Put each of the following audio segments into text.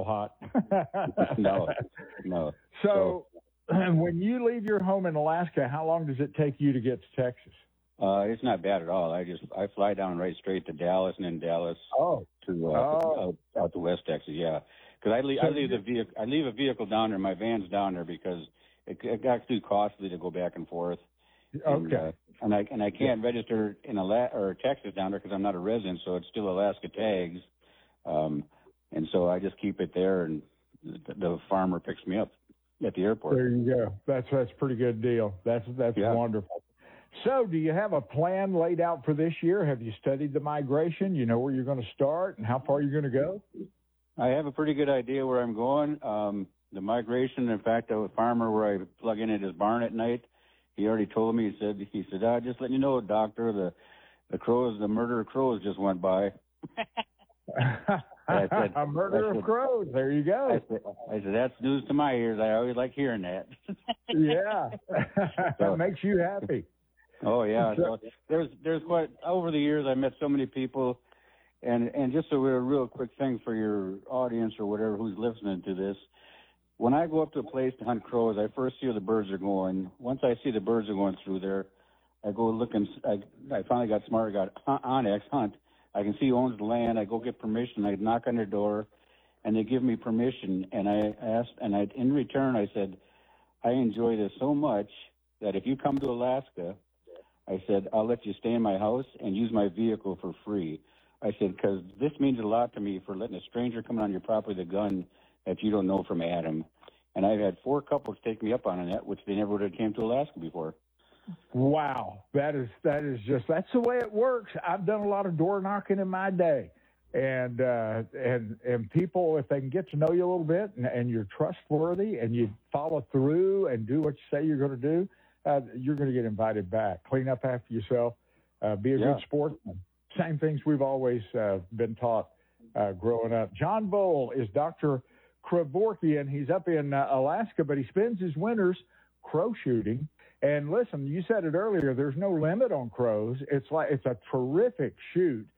hot. No, no. So when you leave your home in Alaska, how long does it take you to get to Texas? It's not bad at all. I fly down right straight to Dallas, and then Dallas to out to West Texas. Yeah, because I leave a vehicle down there. My van's down there because it got too costly to go back and forth. Okay. And I can't register in Texas down there because I'm not a resident, so it's still Alaska tags. And so I just keep it there, and the farmer picks me up at the airport. There you go. That's a pretty good deal. That's wonderful. So do you have a plan laid out for this year? Have you studied the migration? You know where you're going to start and how far you're going to go? I have a pretty good idea where I'm going. The migration, in fact, a farmer where I plug in at his barn at night, he already told me, he said, just letting you know, doctor, the murder of crows just went by. A murder of crows. There you go. I said, that's news to my ears. I always like hearing that. Yeah. That makes you happy. Oh, yeah. So there's quite, over the years, I met so many people, and just a real quick thing for your audience or whatever who's listening to this. When I go up to a place to hunt crows, I first see where the birds are going. Once I see the birds are going through there, I go look and I finally got smart. I got Onyx Hunt. I can see who owns the land. I go get permission. I knock on their door, and they give me permission. And I asked, in return, I said, I enjoy this so much that if you come to Alaska, I said, I'll let you stay in my house and use my vehicle for free. I said, because this means a lot to me for letting a stranger come on your property with a gun that you don't know from Adam. And I've had 4 couples take me up on that, which they never would have came to Alaska before. Wow, that's the way it works. I've done a lot of door knocking in my day, and people, if they can get to know you a little bit and you're trustworthy and you follow through and do what you say you're going to do, you're going to get invited back. Clean up after yourself, be a good sportsman. Same things we've always been taught growing up. John Vole is Dr. Kevorkian. He's up in Alaska, but he spends his winters crow shooting. And listen, you said it earlier, there's no limit on crows. It's a terrific shoot.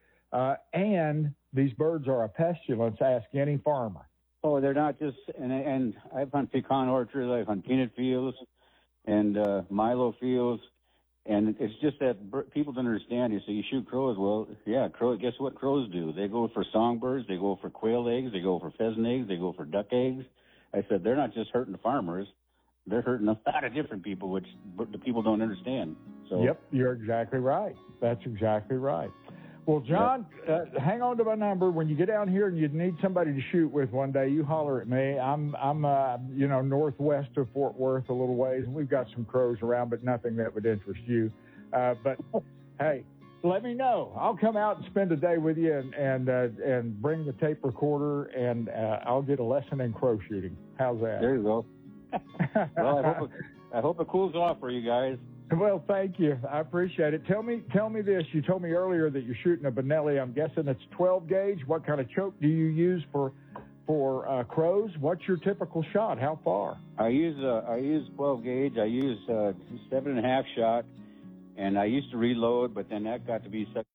And these birds are a pestilence, ask any farmer. Oh, they're not just, and I've hunted pecan orchards, I've hunted peanut fields and milo fields. And it's just that people don't understand. You say you shoot crows. Well, yeah, guess what crows do? They go for songbirds, they go for quail eggs, they go for pheasant eggs, they go for duck eggs. I said, they're not just hurting the farmers. They're hurting a lot of different people, which the people don't understand. So. Yep, you're exactly right. That's exactly right. Well, John, hang on to my number. When you get down here and you need somebody to shoot with one day, you holler at me. I'm northwest of Fort Worth a little ways, and we've got some crows around, but nothing that would interest you. But hey, let me know. I'll come out and spend a day with you and bring the tape recorder, and I'll get a lesson in crow shooting. How's that? There you go. Well, I hope it cools off for you guys. Well, thank you. I appreciate it. Tell me this. You told me earlier that you're shooting a Benelli. I'm guessing it's 12 gauge. What kind of choke do you use for crows? What's your typical shot? How far? I use 12 gauge. I use 7.5 shot, and I used to reload, but then that got to be such